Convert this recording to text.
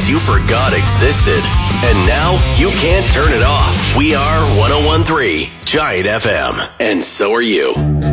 songs you forgot existed. And now you can't turn it off. We are 101.3 Giant FM, and so are you.